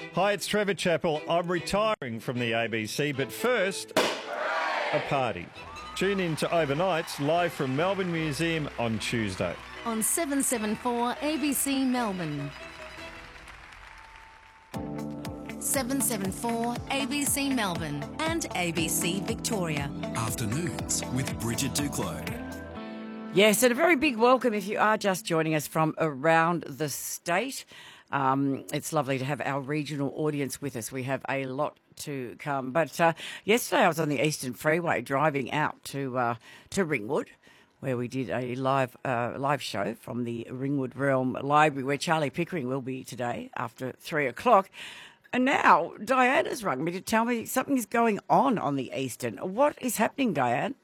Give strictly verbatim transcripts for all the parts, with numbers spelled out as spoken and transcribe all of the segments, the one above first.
Hi, it's Trevor Chappell. I'm retiring from the A B C, but first, a party. Tune in to Overnights live from Melbourne Museum on Tuesday. On seven seventy-four A B C Melbourne. seven seventy-four A B C Melbourne and A B C Victoria. Afternoons with Bridget Duclos. Yes, and a very big welcome if you are just joining us from around the state. Um, it's lovely to have our regional audience with us. We have a lot to come. But uh, yesterday I was on the Eastern Freeway driving out to uh, to Ringwood, where we did a live uh, live show from the Ringwood Realm Library, where Charlie Pickering will be today after three o'clock. And now Diana's rung me to tell me something is going on on the Eastern. What is happening, Diane?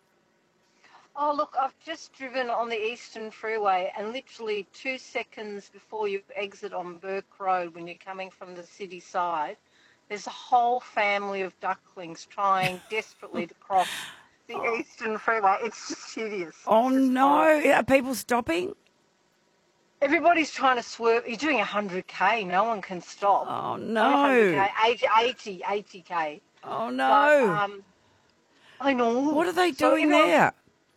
Oh, look, I've just driven on the Eastern Freeway and literally two seconds before you exit on Burke Road when you're coming from the city side, there's a whole family of ducklings trying desperately to cross the Eastern Freeway. It's just hideous. Oh, just no. horrible. Are people stopping? Everybody's trying to swerve. You're doing one hundred K. No one can stop. Oh, Not no. one hundred K, eighty, eighty, eighty K. Oh, But, no. um, I know. What are they So doing everyone- there?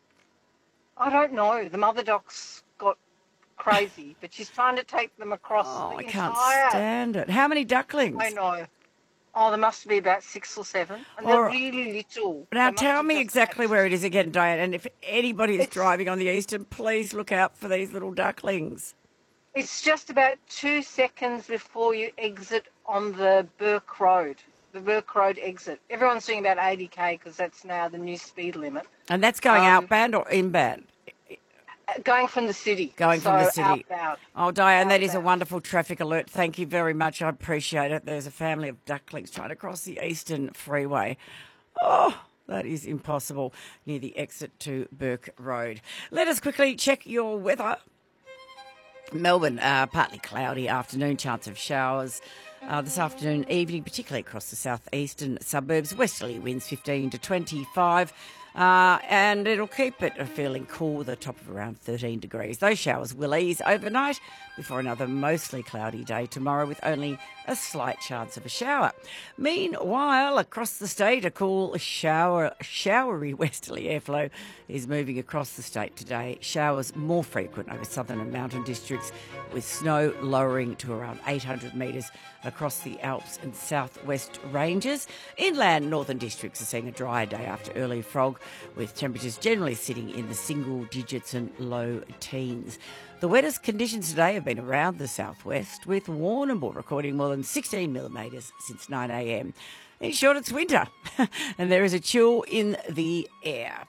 I don't know. The mother duck's got crazy, but she's trying to take them across Oh, the I can't entire... stand it. How many ducklings? I know. Oh, there must be about six or seven. And All they're right. really little. Now, They must tell have me just exactly hatched. where it is again, Diane. And if anybody is It's- driving on the Eastern, please look out for these little ducklings. It's just about two seconds before you exit on the Burke Road, the Burke Road exit. Everyone's doing about eighty K because that's now the new speed limit. And that's going Um, outbound or inbound? Uh, Going from the city. Going from the So city. outbound. Oh, Diane, that is a Outbound. wonderful traffic alert. Thank you very much. I appreciate it. There's a family of ducklings trying to cross the Eastern Freeway. Oh, that is impossible near the exit to Burke Road. Let us quickly check your weather. Melbourne, uh, partly cloudy afternoon, chance of showers. Uh, this afternoon, evening, particularly across the southeastern suburbs. Westerly winds fifteen to twenty-five. Uh, and it'll keep it feeling cool with a top of around thirteen degrees. Those showers will ease overnight before another mostly cloudy day tomorrow with only a slight chance of a shower. Meanwhile, across the state, a cool shower, showery westerly airflow is moving across the state today. Showers more frequent over southern and mountain districts with snow lowering to around eight hundred metres across the Alps and southwest ranges. Inland northern districts are seeing a drier day after early fog, with temperatures generally sitting in the single digits and low teens. The wettest conditions today have been around the southwest, with Warrnambool recording more than sixteen millimetres since nine a m. In short, it's winter, and there is a chill in the air.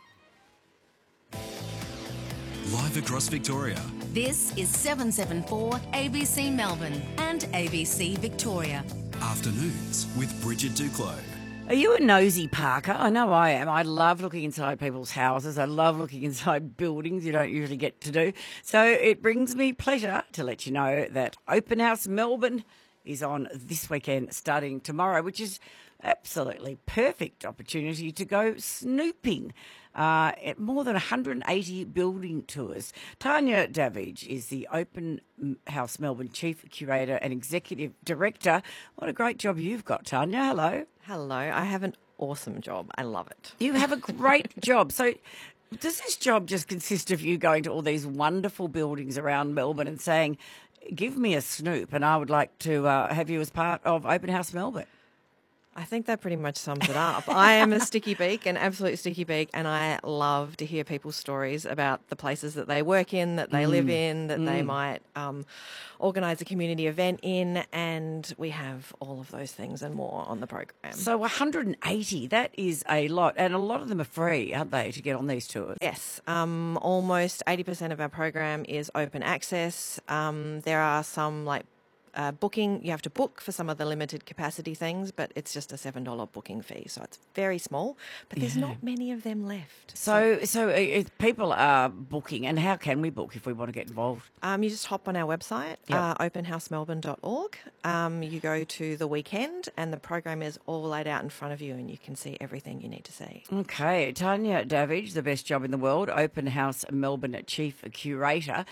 Live across Victoria. This is seven seventy-four A B C Melbourne and A B C Victoria. Afternoons with Bridget Duclos. Are you a nosy parker? I know I am. I love looking inside people's houses. I love looking inside buildings you don't usually get to do. So it brings me pleasure to let you know that Open House Melbourne is on this weekend starting tomorrow, which is absolutely perfect opportunity to go snooping. Uh, at more than one hundred eighty building tours. Tanya Davidge is the Open House Melbourne Chief Curator and Executive Director. What a great job you've got, Tanya. Hello. Hello, I have an awesome job. I love it. You have a great job. So does this job just consist of you going to all these wonderful buildings around Melbourne and saying, give me a snoop and I would like to uh, have you as part of Open House Melbourne? I think that pretty much sums it up. I am a sticky beak, an absolute sticky beak, and I love to hear people's stories about the places that they work in, that they mm. live in, that mm. they might um, organise a community event in, and we have all of those things and more on the program. So one hundred eighty, that is a lot, and a lot of them are free, aren't they, to get on these tours? Yes, um, almost eighty percent of our program is open access. Um, there are some like Uh, booking, you have to book for some of the limited capacity things, but it's just a seven dollars booking fee. So it's very small, but there's Yeah. not many of them left. So, so if people are booking, and how can we book if we want to get involved? Um, you just hop on our website, Yep. uh, open house melbourne dot org. Um, you go to the weekend and the program is all laid out in front of you and you can see everything you need to see. Okay, Tanya Davidge, the best job in the world, Open House Melbourne Chief Curator.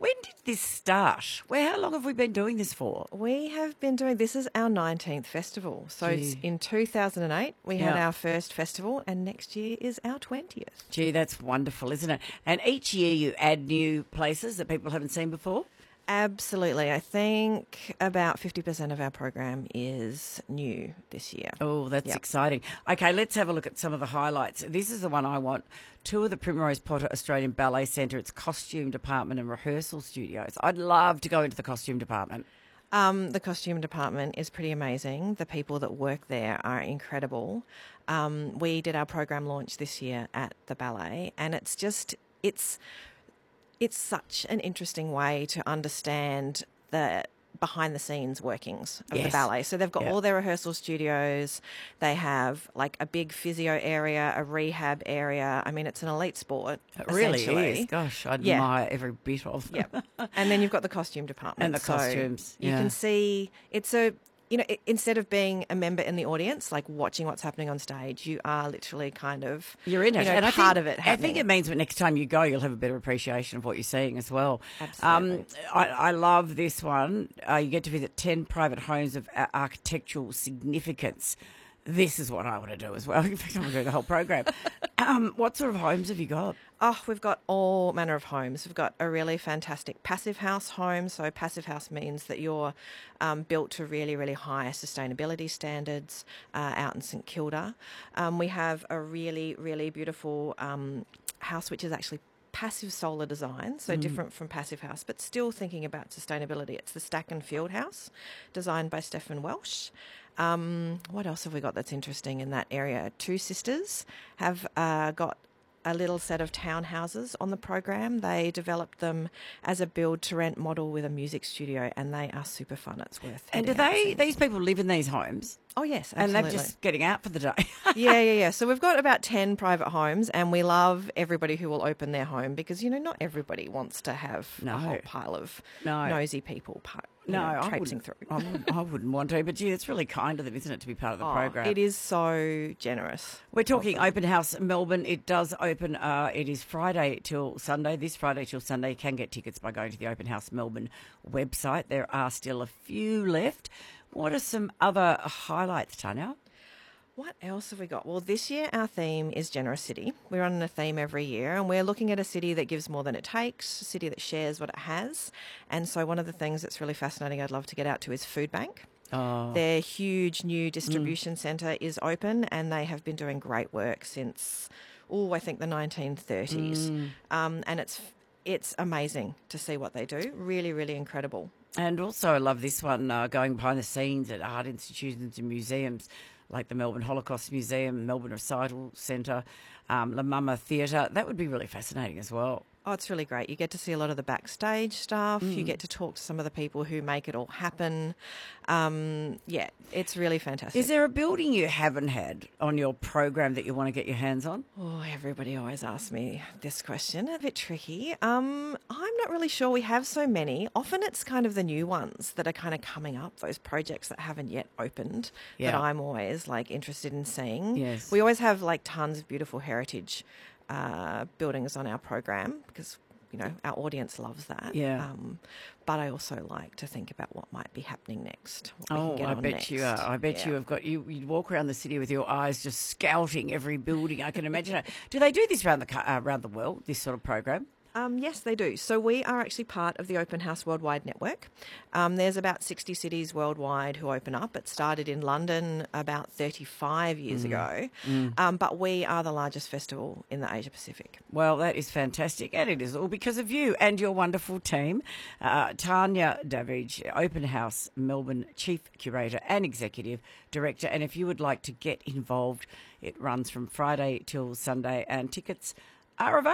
When did this start? Where? How long have we been doing this for? We have been doing this is our nineteenth festival. So it's Gee. in two thousand eight we had Yeah. our first festival, and next year is our twentieth. Gee, that's wonderful, isn't it? And each year you add new places that people haven't seen before? Absolutely. I think about fifty percent of our program is new this year. Oh, that's Yep. exciting. Okay, let's have a look at some of the highlights. This is the one I want. Two of the Primrose Potter Australian Ballet Centre, its costume department and rehearsal studios. I'd love to go into the costume department. Um, the costume department is pretty amazing. The people that work there are incredible. Um, we did our program launch this year at the ballet, and it's just it's it's such an interesting way to understand the behind the scenes workings of the Yes. ballet. So they've got Yeah. all their rehearsal studios. They have like a big physio area, a rehab area. I mean, it's an elite sport. It really essentially. is. Gosh, I Yeah. admire every bit of them. Yeah. And then you've got the costume department. And the So costumes, You yeah. can see it's a, you know, i instead of being a member in the audience, like watching what's happening on stage, you are literally kind of, You're in it. you know, and I part think, of it I happening. think it means that next time you go, you'll have a better appreciation of what you're seeing as well. Absolutely. Um, I, I love this one. Uh, you get to visit ten private homes of uh, architectural significance. This is what I want to do as well. In fact, I'm going to do the whole program. um, what sort of homes have you got? Oh, we've got all manner of homes. We've got a really fantastic passive house home. So passive house means that you're um, built to really, really high sustainability standards uh, out in St Kilda. Um, we have a really, really beautiful um, house which is actually passive solar design, so different from passive house, but still thinking about sustainability. It's the Stack and Field House, designed by Stefan Welsh. Um, what else have we got that's interesting in that area? Two Sisters have uh, got a little set of townhouses on the program. They developed them as a build to rent model with a music studio, and they are super fun. It's worth. And do heading out to they? see. These people live in these homes, Oh yes, and absolutely. they're just getting out for the day. yeah, yeah, yeah. So we've got about ten private homes, and we love everybody who will open their home because, you know, not everybody wants to have No. a whole pile of No. nosy people pa- you No, know, I traipsing wouldn't, through. I, wouldn't, I wouldn't want to, but gee, it's really kind of them, isn't it, to be part of the Oh, program? it is so generous. We're talking Open House Melbourne. It does open. Uh, it is Friday till Sunday. This Friday till Sunday. You can get tickets by going to the Open House Melbourne website. There are still a few left. What are some other highlights, Tanya? What else have we got? Well, this year our theme is Generous City. We're on a theme every year, and we're looking at a city that gives more than it takes, a city that shares what it has. And so one of the things that's really fascinating I'd love to get out to is Food Bank. Oh, Their huge new distribution centre is open, and they have been doing great work since, oh, I think the nineteen thirties. Um, and it's it's amazing to see what they do. Really, really incredible. and also I love this one, uh, going behind the scenes at art institutions and museums like the Melbourne Holocaust Museum, Melbourne Recital Centre, um, La Mama Theatre. That would be really fascinating as well. Oh, it's really great. You get to see a lot of the backstage stuff. You get to talk to some of the people who make it all happen. Um, yeah, it's really fantastic. Is there a building you haven't had on your program that you want to get your hands on? Oh, everybody always asks me this question. A bit tricky. Um, I'm not really sure. We have so many. Often it's kind of the new ones that are kind of coming up, those projects that haven't yet opened Yeah. that I'm always like interested in seeing. Yes. We always have like tons of beautiful heritage uh, buildings on our program because, you know, our audience loves that. Yeah. Um, but I also like to think about what might be happening next. What we can Oh, get I on bet next. you are. I bet Yeah. you have got you. You walk around the city with your eyes just scouting every building. I can imagine it. Do they do this around the co- uh, around the world? This sort of program? Um, yes, they do. So we are actually part of the Open House Worldwide Network. Um, there's about sixty cities worldwide who open up. It started in London about thirty-five years ago, Um, but we are the largest festival in the Asia Pacific. Well, that is fantastic, and it is all because of you and your wonderful team. Uh, Tanya Davidge, Open House Melbourne Chief Curator and Executive Director. And if you would like to get involved, it runs from Friday till Sunday, and tickets are available.